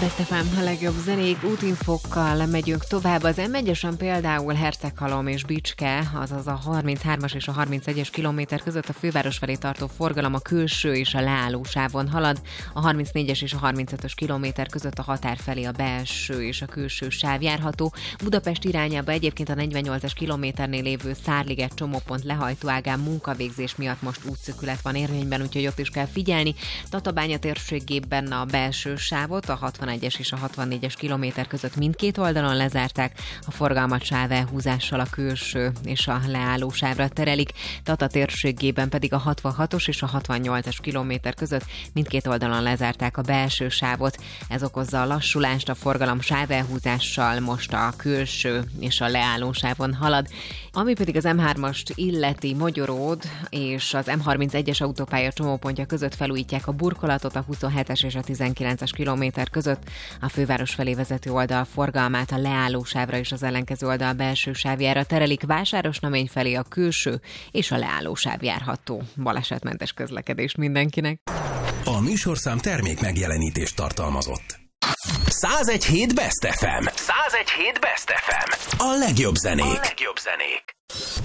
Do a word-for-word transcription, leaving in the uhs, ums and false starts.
Best ef em, a legjobb zenék, útinfokkal megyünk tovább. Az em egyesen például Herceghalom és Bicske, azaz a harminchármas és a harmincegyes kilométer között a főváros felé tartó forgalom a külső és a leálló sávon halad, a harmincnégyes és a harmincötös kilométer között a határ felé a belső és a külső sáv járható. Budapest irányába egyébként a negyvennyolcas kilométernél lévő Szárliget csomópont lehajtóágán munkavégzés miatt most útszűkület van érvényben, úgyhogy ott is kell figyelni. Tatabánya térségében a belső sávot, a hatvanegyes és a hatvannégyes kilométer között mindkét oldalon lezárták, a forgalmat sávelhúzással a külső és a leálló sávra terelik, Tata térségében pedig a hatvanhatos és a hatvannyolcas kilométer között mindkét oldalon lezárták a belső sávot. Ez okozza a lassulást, a forgalom sávelhúzással most a külső és a leálló sávon halad. Ami pedig az em hármast illeti, Mogyoród és az em harmincegyes autópálya csomópontja között felújítják a burkolatot a huszonhetes és a tizenkilences kilométer között. A főváros felé vezető oldal forgalmát a leálló sávra és az ellenkező oldal belső sávjára terelik, Vásárosnamény felé a külső és a leálló sáv járható. Balesetmentes közlekedés mindenkinek. A műsorszám termék megjelenítést tartalmazott. százegy hét Best ef em. százegy hét Best ef em. A legjobb zenék. A legjobb zenék.